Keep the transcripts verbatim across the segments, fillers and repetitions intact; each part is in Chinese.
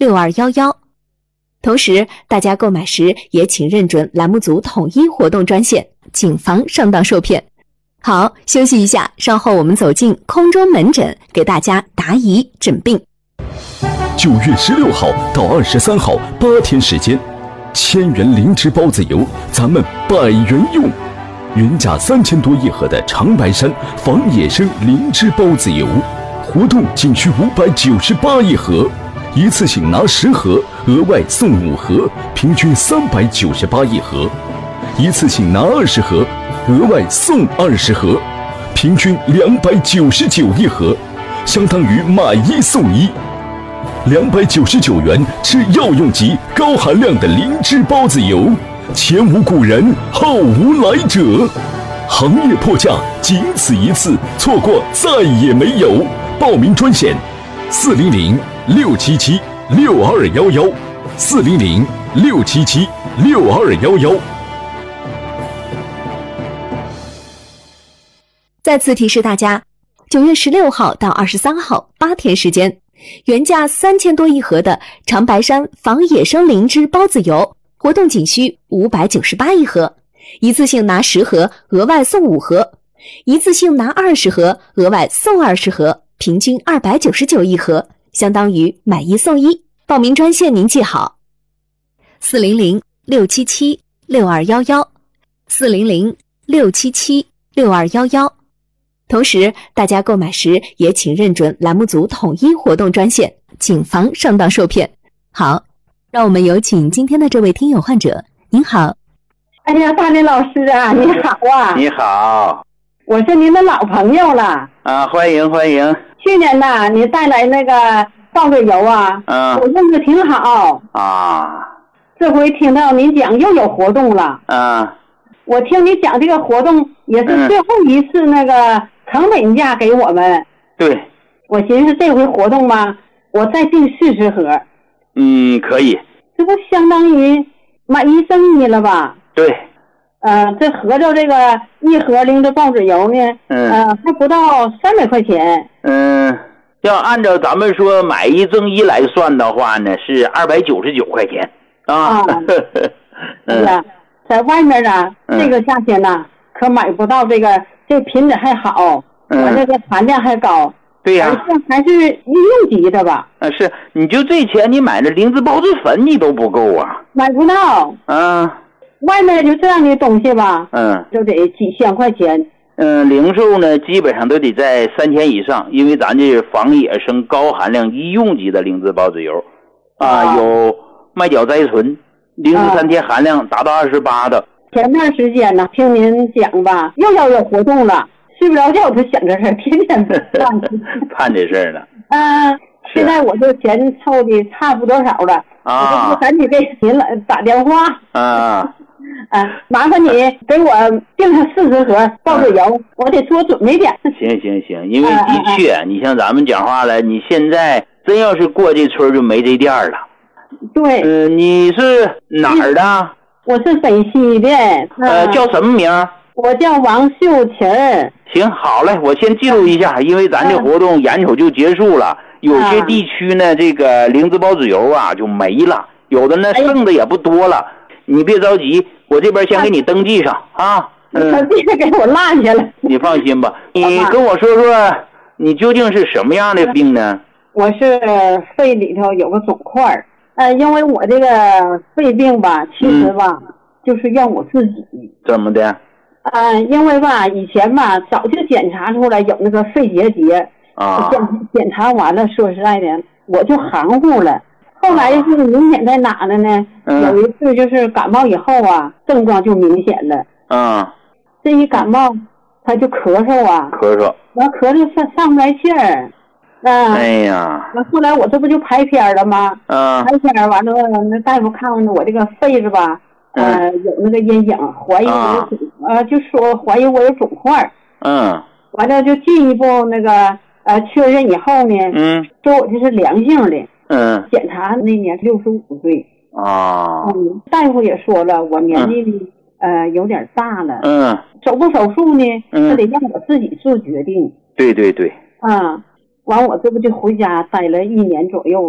六二一一。同时，大家购买时也请认准栏目组统一活动专线，谨防上当受骗。好，休息一下，稍后我们走进空中门诊，给大家答疑诊病。 九月十六号到二十三号八天时间，千元灵芝包子油，咱们百元用。原价三千多一盒的长白山防野生灵芝包子油，活动仅需五百九十八一盒，一次性拿十盒，额外送五盒，平均三百九十八一盒；一次性拿二十盒，额外送二十盒，平均两百九十九一盒，相当于买一送一。两百九十九元吃药用级高含量的灵芝包子油，前无古人后无来者，行业破价，仅此一次，错过再也没有。报名专线：四零零六七七六二幺幺，四零零六七七六二幺幺。 再次提示大家，九月十六号到二十三号八天时间，原价三千多一盒的长白山防野生灵芝包子油，活动仅需五百九十八一盒，一次性拿十盒，额外送五盒；一次性拿二十盒，额外送二十盒，平均二百九十九一盒，相当于买一送一。报名专线您记好：四零零六七七六二幺幺，四零零六七七六二幺幺。同时，大家购买时也请认准栏目组统一活动专线，谨防上当受骗。好，让我们有请今天的这位听友患者。您好。 哎呀，大林老师啊，你好啊！ 你好， 我是您的老朋友了啊，欢迎欢迎。 去年呐，你带来那个爆水油啊， 嗯， 我用的挺好啊。 这回听到您讲又有活动了， 啊， 我听你讲这个活动也是最后一次那个成本价给我们。 嗯、对。 我寻思这回活动吧，我再订四十盒。 嗯，可以。 这不相当于买一赠一了吧？ 对。 呃，这合着这个一盒灵芝包子油呢， 嗯， 呃，还不到三百块钱。 嗯，要按照咱们说买一赠一来算的话呢，是二百九十九块钱啊。啊是啊，在外面呢，嗯、这个价钱呢，可买不到这个，这品质还好， 嗯， 完这个含量还高。 对呀、 啊，还是医用级的吧？ 啊，是，你就这钱，你买的灵芝包子粉你都不够啊， 买不到。 啊， 外面就这样的东西吧， 嗯， 就得几千块钱。 嗯，零售呢基本上都得在三千以上，因为咱这是防野生高含量医用级的灵芝包子油，啊，啊有麦角甾醇，灵芝三天含量达到二十八的。 前段时间呢，听您讲吧，又要有活动了。睡不着觉，我就想这事儿，天天盼盼这事儿呢。 嗯、呃，现在我这钱凑的差不多少了， 啊， 我就赶紧给您了打电话。 啊， 啊，麻烦你给我订上四十盒包子油，啊、我得多准备点。 行行行，因为的确，啊、你像咱们讲话了，你现在真要是过这村就没这店了。 对。 嗯、呃，你是哪儿的？ 我是北西的。 呃，叫什么名？ 我叫王秀琴儿。 行，好嘞，我先记录一下，因为咱这活动眼瞅就结束了。有些地区呢，这个灵芝包子油啊就没了，有的呢剩的也不多了。你别着急，我这边先给你登记上啊。 嗯，别给我落下了。 你放心吧，你跟我说说，你究竟是什么样的病呢？ 我是肺里头有个肿块，呃，因为我这个肺病吧，其实吧，嗯、就是怨我自己。 怎么的？ 呃，因为吧，以前吧，早就检查出来有那个肺结节啊， 检检查完了，说实在的，我就含糊了。后来是明显在哪了呢？ 嗯、 有一次就是感冒以后啊，症状就明显了。 嗯， 这一感冒，他就咳嗽啊， 咳嗽， 完咳嗽上上不来气儿。嗯， 哎呀， 那后来我这不就拍片了吗？ 嗯， 拍片完了，那大夫看看我这个肺子吧。呃，有那个阴影，怀疑我有肿，啊、呃，就说怀疑我有肿块。 嗯， 完了就进一步那个呃确认以后呢， 嗯， 说我这是良性的。 嗯， 检查那年六十五岁。 啊， 嗯，大夫也说了，我年纪呢、嗯、呃有点大了。 嗯， 手不手术呢？ 嗯， 他得让我自己做决定。 对对对。 啊，完我这不就回家待了一年左右吧。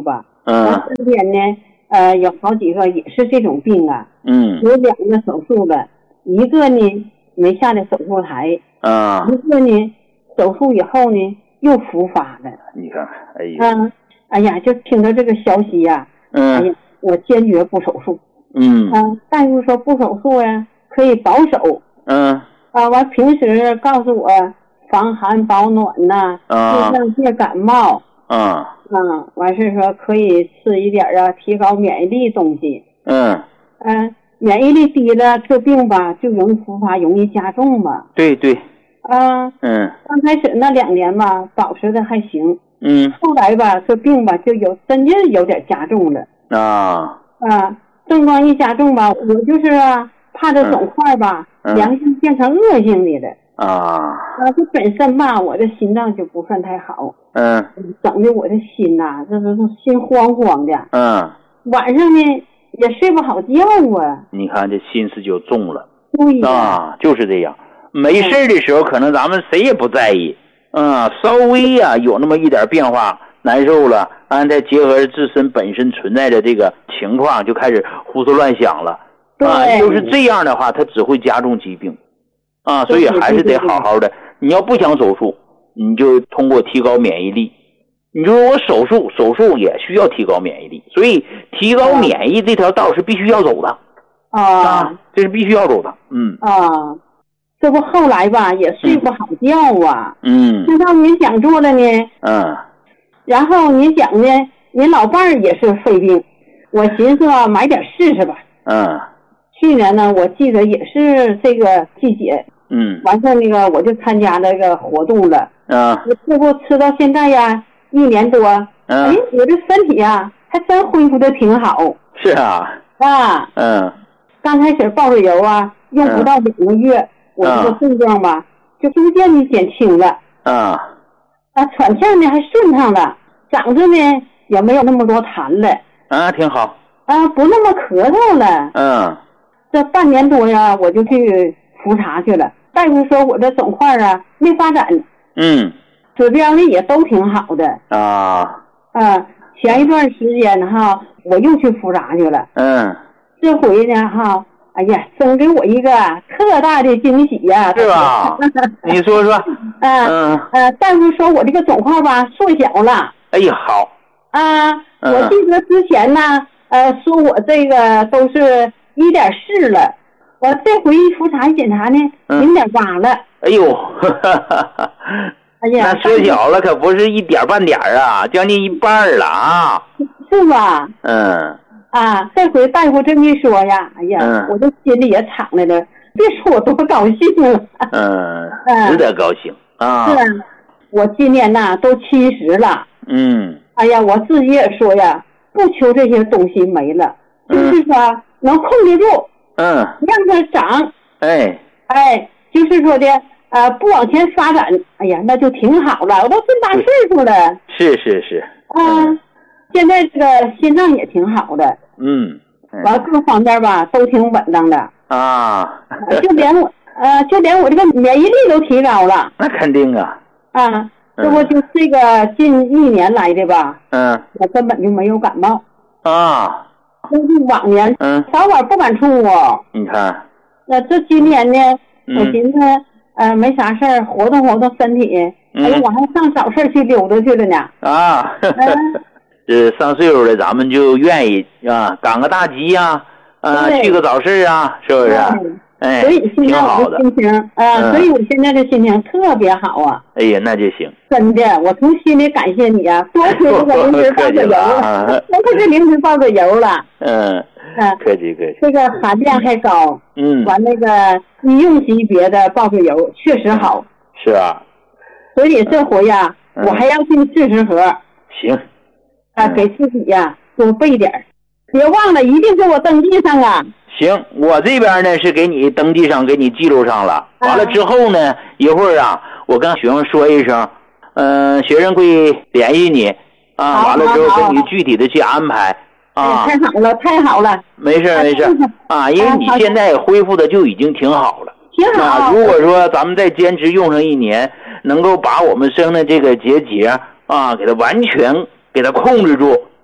嗯。 身边呢，呃，有好几个也是这种病啊。 嗯。 有两个手术的，一个呢没下的手术台， 啊。 一个呢手术以后呢又复发了。 你看，哎呀。 嗯，哎呀，就听到这个消息呀、啊， 嗯。 哎呀，我坚决不手术。 嗯。 啊，大夫说不手术呀，可以保守。 嗯。 啊，完平时告诉我防寒保暖呐， 啊， 尽量别感冒。 啊。 啊，完事说可以吃一点啊，提高免疫力东西。 嗯。 嗯、呃，免疫力低了，这病吧就容易复发，容易加重嘛。 对对。 啊。 嗯。 刚开始那两年吧，保持的还行。 嗯。 后来吧，这病吧就有真的有点加重了。 啊。 啊，症状一加重吧，我就是啊，怕这肿块吧， 嗯、 良性变成恶性的了。 啊。 啊，这本身吧，我的心脏就不算太好。 嗯。 整的我的心呐、啊，这这这心慌慌的。 嗯。 晚上呢也睡不好觉啊。 你看这心思就重了。 对呀。 啊，就是这样。没事的时候，可能咱们谁也不在意。嗯，稍微呀、啊、有那么一点变化，难受了，啊，再结合自身本身存在的这个情况，就开始胡思乱想了。啊，就是这样的话，它只会加重疾病。啊，所以还是得好好的。你要不想手术，你就通过提高免疫力。你说我手术，手术也需要提高免疫力，所以提高免疫这条道是必须要走的。 啊， 啊，这是必须要走的。嗯。 啊，这不后来吧也睡不好觉啊。 嗯。 知道您想做了呢。 嗯。 然后您想呢，您老伴儿也是肺病，我寻思啊买点试试吧。 嗯。 去年呢，我记得也是这个季节。 嗯。 完事那个我就参加那个活动了。 啊。 我这不吃到现在呀，一年多。 嗯。 哎，我这身体呀，还真恢复的挺好。 是啊。 啊。 嗯。 刚开始抱着油啊，用不到两个月，嗯、我这个症状吧，就逐渐的减轻了。 啊。 啊，喘气呢还顺畅了，嗓子呢也没有那么多痰了。 啊，挺好。 啊，不那么咳嗽了。 嗯。 这半年多呀，我就去复查去了。大夫说我这肿块啊没发展。 嗯。 指标呢也都挺好的。 啊。 啊，前一段时间哈，我又去复查去了。 嗯。 这回呢哈，哎呀，真给我一个特大的惊喜呀！ 是吧？你说说。 啊、 嗯。 呃，大夫说我这个肿块吧缩小了。 哎呀，好。 啊， 嗯、 我记得之前呢，呃，说我这个都是一点四了，我这回复查一检查呢，零点八了。 哎呦，哈哈哈！ 哎呀， 那缩小了可不是一点半点啊，将近一半了啊。 是吧？ 嗯。 啊，这回大夫这么一说呀，哎呀， 嗯、 我这心里也敞来了，别说我多高兴了。 嗯，值得高兴啊。 是啊，我今年呐都七十了。 嗯。 哎呀，我自己也说呀，不求这些东西没了， 嗯、 就是说能控制住， 嗯，让它长。 哎哎，就是说的呃不往前发展，哎呀，那就挺好了。我都这么大岁数了。 是是是。 啊。嗯，现在这个心脏也挺好的。 嗯。 完各方面吧都挺稳当的。 啊。 就连我呃就连我这个免疫力都提高了。 那肯定啊。 啊，这不就这个近一年来的吧？ 嗯。 我根本就没有感冒。 啊。 那是往年， 嗯， 早晚不敢出屋。 你看。 那这今年呢？ 嗯、 我寻思呃没啥事儿，活动活动身体。 嗯、 哎呀，我还上早市去溜达去了呢。 啊。这上岁数了，咱们就愿意啊，赶个大集呀、啊，啊，去个早市啊，是不是？哎， 所以现在我的心情啊、呃嗯，所以我现在的心情特别好啊。 哎呀，那就行。 真的，我从心里感谢你啊！多亏这个灵芝爆子油了，多亏这灵芝爆子油了。 嗯。嗯，客气客气。 这个含量还高。 嗯。 完那个医用级别的爆子油确实好。 是啊。 所以这回呀、 嗯， 我还要进四十盒。 行。 啊，给自己呀多备点儿，别忘了一定给我登记上啊。 行，我这边呢是给你登记上，给你记录上了。完了之后呢，一会儿啊，我跟学生说一声，嗯、呃，学生会联系你啊。完了之后给你具体的去安排啊。 太好了，太好了。 没事没事啊，因为你现在恢复的就已经挺好了。 挺好。 啊，如果说咱们再坚持用上一年，能够把我们生的这个结节啊，给它完全给它控制住，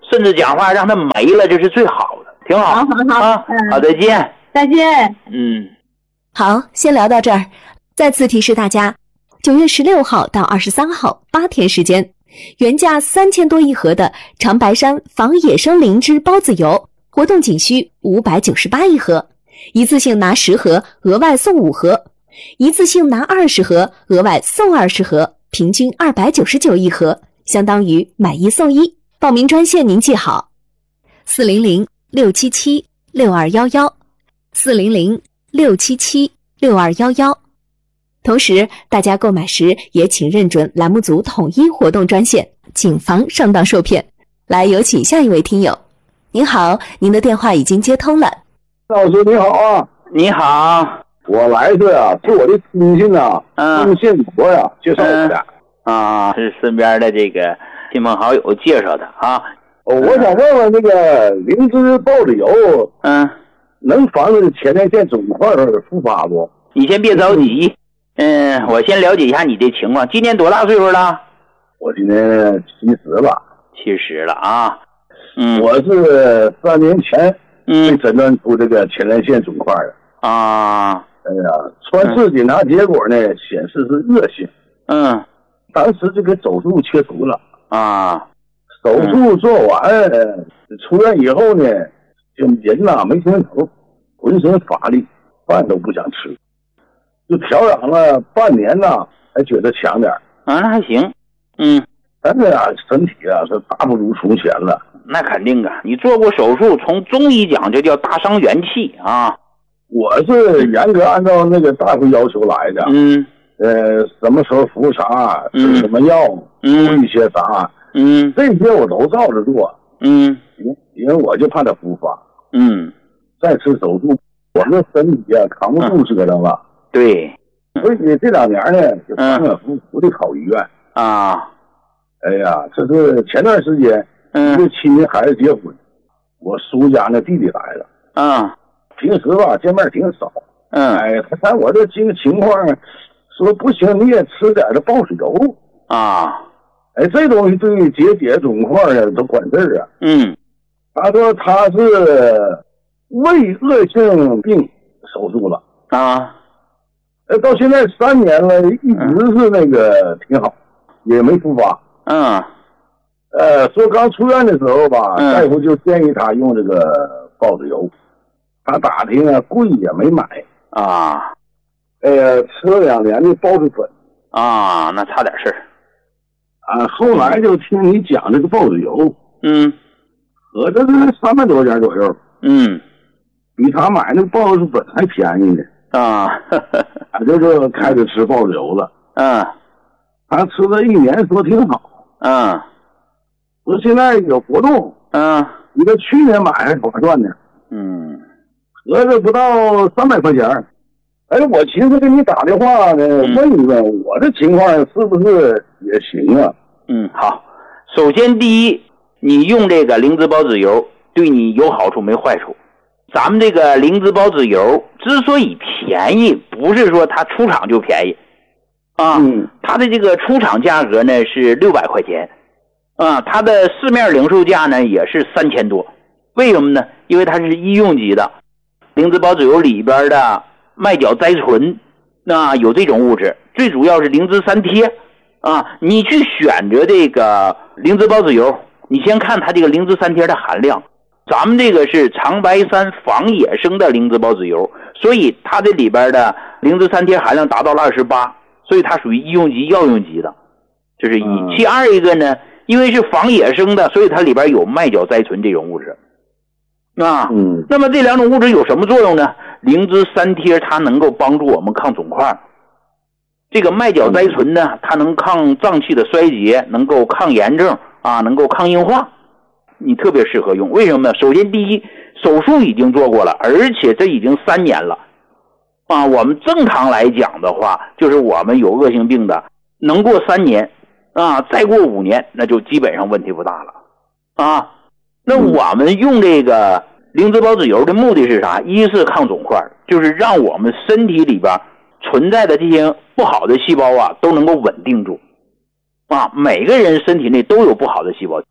甚至讲话让它没了，这是最好的，挺好。 好好好啊， 嗯、 好，再见。 再见。 嗯， 好，先聊到这儿。再次提示大家，九月十六号到二十三号八天时间，原价三千多一盒的长白山仿野生灵芝孢子油，活动仅需五百九十八一盒，一次性拿十盒，额外送五盒；一次性拿二十盒，额外送二十盒，平均二百九十九一盒，相当于买一送一。报名专线您记好：四零零六七七六二幺幺，四零零六七七六二幺幺。同时，大家购买时也请认准栏目组统一活动专线，谨防上当受骗。来，有请下一位听友。您好，您的电话已经接通了。 老师你好啊。 你好。 我来是啊，是我的亲戚呢， 嗯， 用信博呀介绍我的、 嗯、啊，是身边的这个亲朋好友介绍的啊。 哦，我想问问这个灵芝孢子油， 嗯， 能防止前列腺肿块复发不？ 你先别着急，嗯，我先了解一下你的情况。今年多大岁数了？ 我今年七十了。 七十了啊。嗯， 我是三年前被嗯诊断出这个前列腺肿块的。 啊。 哎呀，穿刺检查结果呢显示是恶性。 嗯。 当时就给手术切除了。 啊。 手术做完、嗯、出院以后呢，就人呐没精神头，浑身乏力，饭都不想吃，就调养了半年呐，才觉得强点啊，那还行。嗯。 但是啊，身体啊是大不如从前了。 那肯定啊，你做过手术，从中医讲这叫大伤元气啊。 我是严格按照那个大夫要求来的。 嗯。 呃，什么时候服啥，吃什么药， 嗯， 注意些啥， 嗯， 这些我都照着做。 嗯， 因为我就怕它复发。 嗯。 再吃手术，我这身体啊扛不住折腾了。 嗯、对。 所以这两年呢，就反反复复的跑医院。 啊。 哎呀，这是前段时间， 嗯， 一个亲戚孩子结婚，我叔家那弟弟来了。 啊。 平时吧见面挺少。 嗯。 哎，他看我这情情况，说不行你也吃点这孢子油。 啊。 哎，这东西对结节肿块啊都管事儿啊。 嗯。 他说他是胃恶性病手术了。 啊。 呃，到现在三年了，一直是那个挺好，也没复发。 嗯。 呃，说刚出院的时候吧， 嗯、 大夫就建议他用这个孢子油。他打听啊，贵也没买啊。 哎呀，吃了两年的孢子粉啊，那差点事儿啊。后来就听你讲这个孢子油， 嗯， 合着是三百多钱左右， 嗯， 比他买那个孢子粉还便宜呢啊。 他这就开始吃孢子油了。 嗯， 他吃了一年，说挺好。 嗯， 说现在有活动， 嗯， 你这去年买还划算呢。 嗯， 合着不到三百块钱。哎，我寻思给你打电话呢， 嗯、 问一问我这情况是不是也行啊？ 嗯，好。首先第一，你用这个灵芝孢子油对你有好处没坏处。咱们这个灵芝孢子油之所以便宜，不是说它出厂就便宜啊， 嗯， 它的这个出厂价格呢是六百块钱啊，它的市面零售价呢也是三千多。为什么呢？因为它是医用级的，灵芝孢子油里边的麦角甾醇那有这种物质，最主要是灵芝三萜啊。你去选择这个灵芝孢子油，你先看它这个灵芝三萜的含量。咱们这个是长白山仿野生的灵芝孢子油，所以它这里边的灵芝三萜含量达到了二十八，所以它属于医用级药用级的，这是一、嗯、其二一个呢，因为是仿野生的，所以它里边有麦角甾醇这种物质啊。 嗯， 那么这两种物质有什么作用呢？灵芝三萜它能够帮助我们抗肿块，这个麦角甾醇呢，它能抗脏器的衰竭，能够抗炎症啊，能够抗硬化，你特别适合用。为什么呢？首先第一，手术已经做过了，而且这已经三年了啊。我们正常来讲的话，就是我们有恶性病的能过三年啊，再过五年那就基本上问题不大了啊。那我们用这个灵芝孢子油的目的是啥？一是抗肿块，就是让我们身体里边存在的这些不好的细胞啊都能够稳定住啊。每个人身体内都有不好的细胞，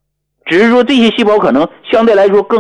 只是说这些细胞可能相对来说更